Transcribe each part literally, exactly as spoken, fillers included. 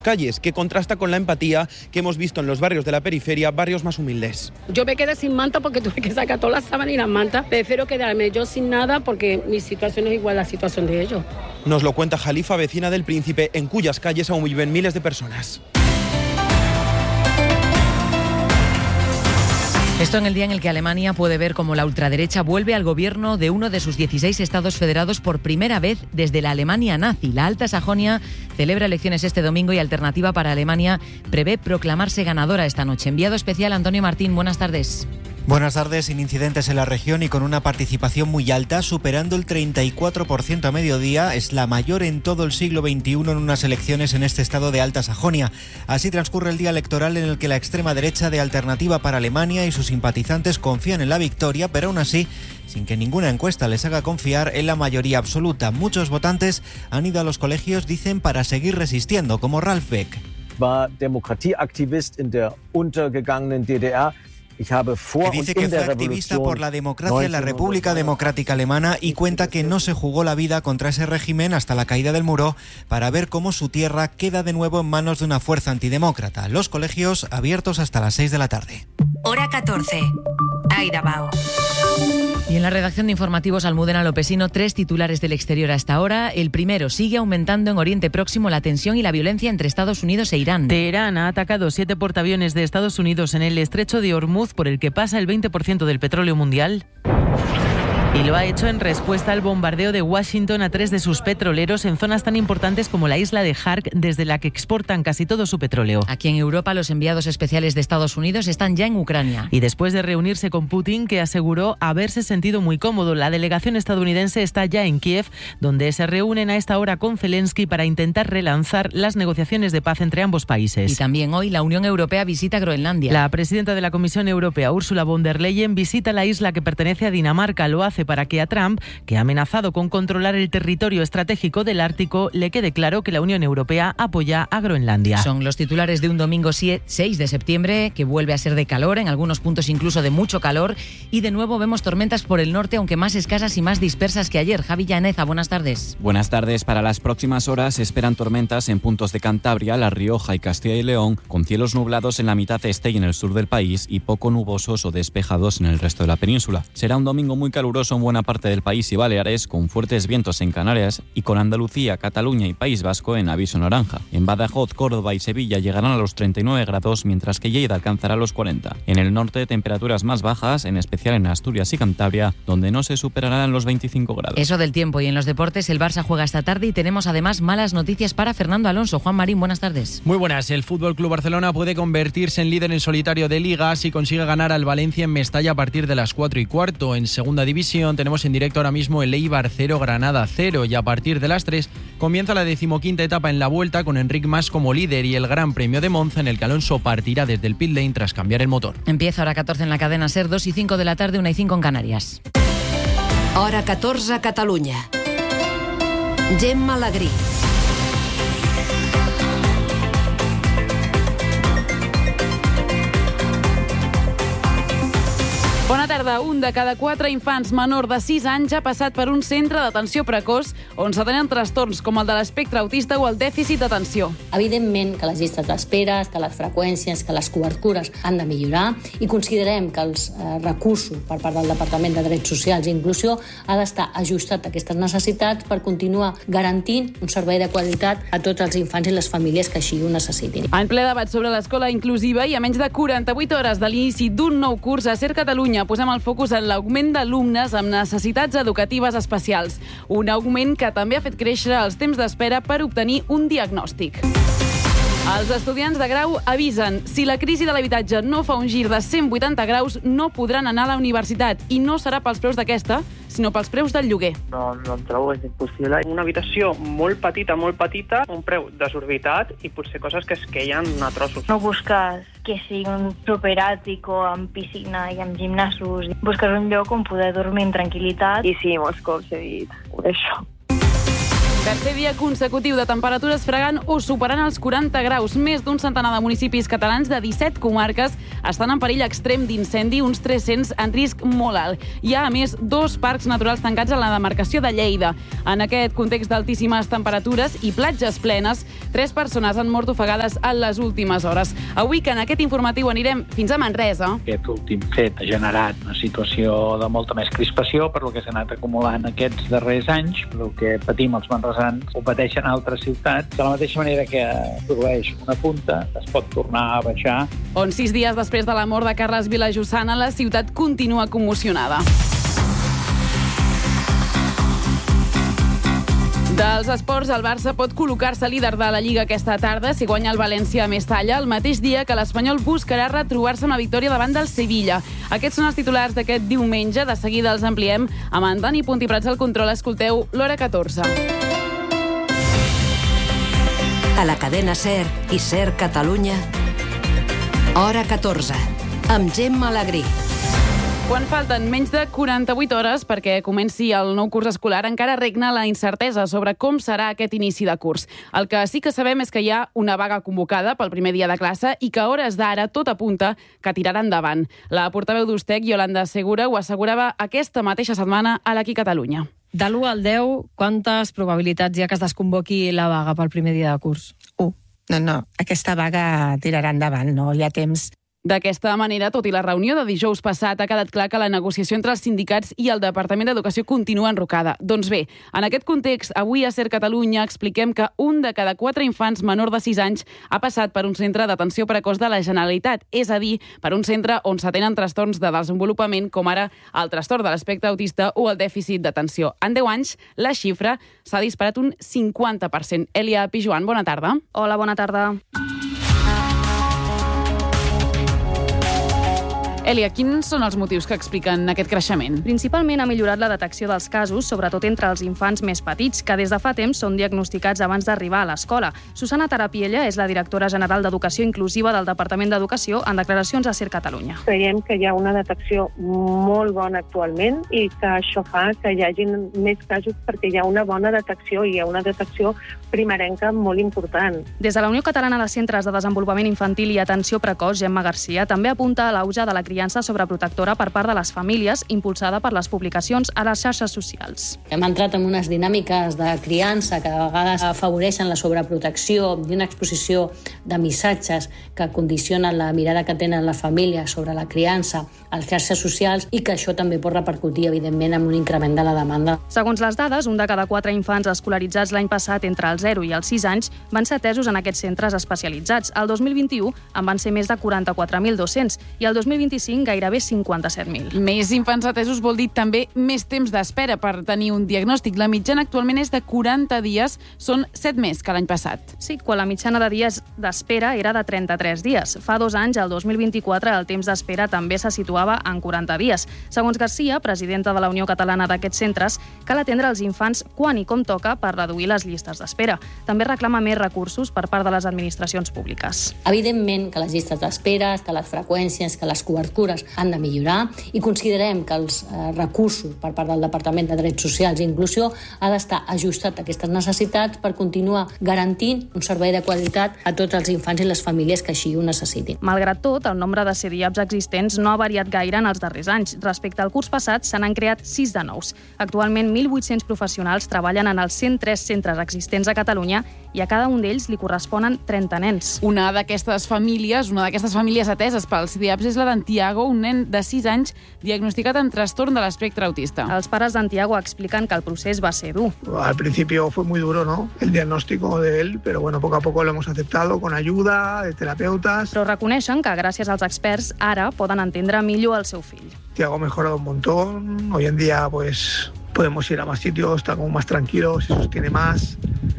calles, que contrasta con la empatía que hemos visto en los barrios de la periferia, barrios más humildes. Yo me quedé sin manta porque tuve que sacar todas las sábanas y las mantas. Prefiero quedarme yo sin nada porque mi situación es igual a la situación de ellos. Nos lo cuenta Jalifa, vecina del Príncipe, en cuyas calles aún viven miles de personas. Esto en el día en el que Alemania puede ver cómo la ultraderecha vuelve al gobierno de uno de sus dieciséis estados federados por primera vez desde la Alemania nazi. La Alta Sajonia celebra elecciones este domingo y Alternativa para Alemania prevé proclamarse ganadora esta noche. Enviado especial Antonio Martín, buenas tardes. Buenas tardes. Sin incidentes en la región y con una participación muy alta, superando el treinta y cuatro por ciento a mediodía, es la mayor en todo el siglo veintiuno en unas elecciones en este estado de Alta Sajonia. Así transcurre el día electoral en el que la extrema derecha de Alternativa para Alemania y sus simpatizantes confían en la victoria, pero aún así, sin que ninguna encuesta les haga confiar en la mayoría absoluta. Muchos votantes han ido a los colegios, dicen, para seguir resistiendo, como Ralf Beck. War Demokratieaktivist in der untergegangenen D D R. Que dice que fue activista por la democracia en la República Democrática Alemana y cuenta que no se jugó la vida contra ese régimen hasta la caída del muro para ver cómo su tierra queda de nuevo en manos de una fuerza antidemócrata. Los colegios abiertos hasta las seis de la tarde. Hora catorce. Aida Bao. Y en la redacción de informativos Almudena Lopesino, tres titulares del exterior hasta ahora. El primero, sigue aumentando en Oriente Próximo la tensión y la violencia entre Estados Unidos e Irán. Teherán ha atacado siete portaaviones de Estados Unidos en el estrecho de Hormuz, por el que pasa el veinte por ciento del petróleo mundial. Y lo ha hecho en respuesta al bombardeo de Washington a tres de sus petroleros en zonas tan importantes como la isla de Khark, desde la que exportan casi todo su petróleo. Aquí en Europa, los enviados especiales de Estados Unidos están ya en Ucrania. Y después de reunirse con Putin, que aseguró haberse sentido muy cómodo, la delegación estadounidense está ya en Kiev, donde se reúnen a esta hora con Zelensky para intentar relanzar las negociaciones de paz entre ambos países. Y también hoy la Unión Europea visita Groenlandia. La presidenta de la Comisión Europea, Ursula von der Leyen, visita la isla que pertenece a Dinamarca. Lo hace para que a Trump, que ha amenazado con controlar el territorio estratégico del Ártico, le quede claro que la Unión Europea apoya a Groenlandia. Son los titulares de un domingo seis de septiembre, que vuelve a ser de calor, en algunos puntos incluso de mucho calor, y de nuevo vemos tormentas por el norte, aunque más escasas y más dispersas que ayer. Javi Llaneza, buenas tardes. Buenas tardes. Para las próximas horas se esperan tormentas en puntos de Cantabria, La Rioja y Castilla y León, con cielos nublados en la mitad este y en el sur del país y poco nubosos o despejados en el resto de la península. Será un domingo muy caluroso en buena parte del país y Baleares, con fuertes vientos en Canarias y con Andalucía, Cataluña y País Vasco en aviso naranja. En Badajoz, Córdoba y Sevilla llegarán a los treinta y nueve grados, mientras que Lleida alcanzará los cuarenta. En el norte, temperaturas más bajas, en especial en Asturias y Cantabria, donde no se superarán los veinticinco grados. Eso del tiempo. Y en los deportes, el Barça juega esta tarde y tenemos además malas noticias para Fernando Alonso. Juan Marín, buenas tardes. Muy buenas. El F C Barcelona puede convertirse en líder en solitario de Liga si consigue ganar al Valencia en Mestalla a partir de las cuatro y cuarto. En segunda división tenemos en directo ahora mismo el Eibar cero, Granada cero, y a partir de las tres comienza la decimoquinta etapa en la Vuelta con Enric Mas como líder y el Gran Premio de Monza, en el que Alonso partirá desde el pit lane tras cambiar el motor. Empieza hora catorce en la cadena SER, dos y cinco de la tarde, una y cinco en Canarias. Hora catorze a Catalunya. Gemma Lagrí. Bona tarda. Un de cada quatre infants menor de sis anys ha passat per un centre d'atenció precoç on s'atenen trastorns com el de l'espectre autista o el dèficit d'atenció. Evidentment que les llistes d'espera, que les freqüències, que les cobertures han de millorar i considerem que els eh, recursos per part del Departament de Drets Socials i Inclusió ha d'estar ajustat a aquestes necessitats per continuar garantint un servei de qualitat a tots els infants i les famílies que així ho necessitin. En ple debat sobre l'escola inclusiva i a menys de quaranta-vuit hores de l'inici d'un nou curs a SER Catalunya posem el focus en l'augment d'alumnes amb necessitats educatives especials. Un augment que també ha fet créixer els temps d'espera per obtenir un diagnòstic. Els estudiants de grau avisen: si la crisi de l'habitatge no fa un gir de cent vuitanta graus, no podran anar a la universitat. I no serà pels preus d'aquesta, sinó pels preus del lloguer. No, no em trobo, és impossible. Una habitació molt petita, molt petita, un preu desorbitat i potser coses que es queien a trossos. No busques que sigui un superàtico amb piscina i amb gimnasos. Busques un lloc on poder dormir en tranquil·litat. I sí, molts cops he dit això. Tercer dia consecutiu de temperatures fregant o superant els quaranta graus. Més d'un centenar de municipis catalans de disset comarques estan en perill extrem d'incendi, uns tres-cents en risc molt alt. Hi ha, a més, dos parcs naturals tancats a la demarcació de Lleida. En aquest context d'altíssimes temperatures i platges plenes, tres persones han mort ofegades en les últimes hores. Avui, que en aquest informatiu anirem fins a Manresa. Aquest últim fet ha generat una situació de molta més crispació per lo que s'ha anat acumulant aquests darrers anys, el que patim els manresans ho pateixen a altres ciutats. De la mateixa manera que produeix una punta, es pot tornar a baixar. On sis dies després de la mort de Carles Vilajossana, la ciutat continua commocionada. Dels esports, el Barça pot col·locar-se líder de la Lliga aquesta tarda si guanya el València a Mestalla, el mateix dia que l'Espanyol buscarà retrobar-se amb la victòria davant del Sevilla. Aquests són els titulars d'aquest diumenge. De seguida els ampliem amb en Dani Puntiprats al control. Escolteu l'Hora catorze. A la cadena SER i SER Catalunya, Hora catorze, amb Gemma Alegrí. Quan falten menys de quaranta-vuit hores perquè comenci el nou curs escolar, encara regna la incertesa sobre com serà aquest inici de curs. El que sí que sabem és que hi ha una vaga convocada pel primer dia de classe i que a hores d'ara tot apunta que tirarà endavant. La portaveu d'Ustec, Yolanda Segura, ho assegurava aquesta mateixa setmana a l'Aquí Catalunya. De l'u al deu, quantes probabilitats hi ha que es desconvoqui la vaga pel primer dia de curs? U. No, no, aquesta vaga tirarà endavant, no hi ha temps. D'aquesta manera, tot i la reunió de dijous passat, ha quedat clar que la negociació entre els sindicats i el Departament d'Educació continua enrocada. Doncs bé, en aquest context, avui a SER Catalunya expliquem que un de cada quatre infants menor de sis anys ha passat per un centre d'atenció precoç de la Generalitat, és a dir, per un centre on s'atenen trastorns de desenvolupament com ara el trastorn de l'espectre autista o el dèficit d'atenció. En deu anys, la xifra s'ha disparat un cinquanta per cent. Elia Pijuan, bona tarda. Hola, bona tarda. Elia, quins són els motius que expliquen aquest creixement? Principalment ha millorat la detecció dels casos, sobretot entre els infants més petits, que des de fa temps són diagnosticats abans d'arribar a l'escola. Susana Tarapiella és la directora general d'Educació Inclusiva del Departament d'Educació en declaracions a SER Catalunya. Creiem que hi ha una detecció molt bona actualment i que això fa que hi hagi més casos perquè hi ha una bona detecció i hi ha una detecció primerenca molt important. Des de la Unió Catalana de Centres de Desenvolupament Infantil i Atenció Precoç, Gemma Garcia, també apunta a l'auge de la criança sobreprotectora per part de les famílies, impulsada per les publicacions a les xarxes socials. Hem entrat en unes dinàmiques de criança que a vegades afavoreixen la sobreprotecció i una exposició de missatges que condicionen la mirada que tenen les famílies sobre la criança a les xarxes socials i que això també pot repercutir, evidentment, en un increment de la demanda. Segons les dades, un de cada quatre infants escolaritzats l'any passat entre els zero i els sis anys van ser atesos en aquests centres especialitzats. El dos mil vint-i-u en van ser més de quaranta-quatre mil dos-cents i el dos mil vint-i-cinc gairebé cinquanta-set mil. Més infants atesos vol dir també més temps d'espera per tenir un diagnòstic. La mitjana actualment és de quaranta dies, són set més que l'any passat. Sí, quan la mitjana de dies d'espera era de trenta-tres dies. Fa dos anys, el dos mil vint-i-quatre, el temps d'espera també se situava en quaranta dies. Segons Garcia, presidenta de la Unió Catalana d'aquests centres, cal atendre els infants quan i com toca per reduir les llistes d'espera. També reclama més recursos per part de les administracions públiques. Evidentment que les llistes d'espera, que les freqüències, que les cobertures han de millorar i considerem que els eh, recursos per part del Departament de Drets Socials i Inclusió ha d'estar ajustat a aquestes necessitats per continuar garantint un servei de qualitat a tots els infants i les famílies que així ho necessitin. Malgrat tot, el nombre de C D I A Ps existents no ha variat gaire en els darrers anys. Respecte al curs passat, se n'han creat sis de nous. Actualment, mil vuit-cents professionals treballen en els cent tres centres existents a Catalunya i a cada un d'ells li corresponen trenta nens. Una d'aquestes famílies, una d'aquestes famílies ateses pels C D I A Ps és la d'en Tiago, un nen de sis anys diagnosticat amb trastorn de l'espectre autista. Els pares d'en Tiago expliquen que el procés va ser dur. Al principio fue muy duro, ¿no? El diagnóstico de él, pero bueno, poco a poco lo hemos aceptado con ayuda de terapeutas. Però reconeixen que gràcies als experts ara poden entendre millor el seu fill. Tiago ha mejorado un montón. Hoy en día, pues, podemos ir a más sitios, está como más tranquilo, se sostiene más.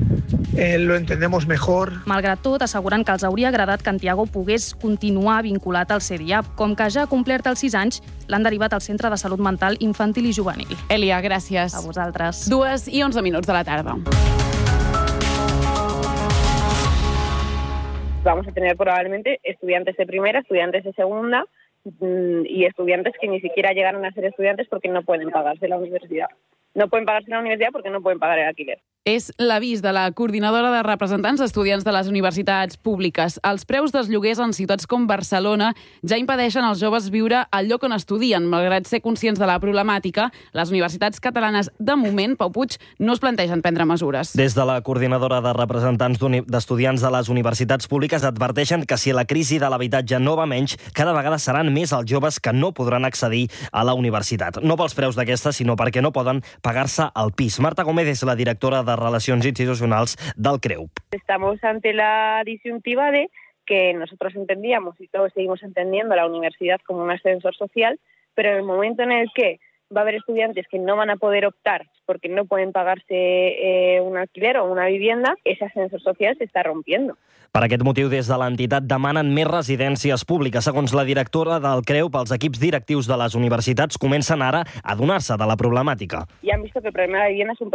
Eh, lo entendemos mejor. Malgrat tot, asseguren que els hauria agradat que en Tiago pogués continuar vinculat al C D I A P. Com que ja ha complert els sis anys, l'han derivat al Centre de Salut Mental Infantil i Juvenil. Elia, gràcies. A vosaltres. Dues i onze minuts de la tarda. Vamos a tener probablemente estudiantes de primera, estudiantes de segunda y estudiantes que ni siquiera llegaron a ser estudiantes porque no pueden pagarse la universidad. No pueden pagarse la universidad porque no pueden pagar el alquiler. És l'avís de la coordinadora de representants d'estudiants de les universitats públiques. Els preus dels lloguers en ciutats com Barcelona ja impedeixen als joves viure al lloc on estudien. Malgrat ser conscients de la problemàtica, les universitats catalanes, de moment, Pau Puig, no es plantegen prendre mesures. Des de la coordinadora de representants d'estudiants de les universitats públiques adverteixen que si la crisi de l'habitatge no va menys, cada vegada seran més els joves que no podran accedir a la universitat. No pels preus d'aquesta, sinó perquè no poden pagar-se el pis. Marta Gómez és la directora de Relacions Institucionals del CREUP. Estamos ante la disyuntiva de que nosotros entendíamos y todos seguimos entendiendo la universidad como un ascensor social, pero en el momento en el que va a haber estudiantes que no van a poder optar porque no pueden pagarse eh, un alquiler o una vivienda, ese ascensor social se está rompiendo. Per aquest motiu, des de l'entitat demanen més residències públiques. Segons la directora del CREUP, els equips directius de les universitats comencen ara a adonar-se de la problemàtica. Y han visto que el problema de la vivienda es un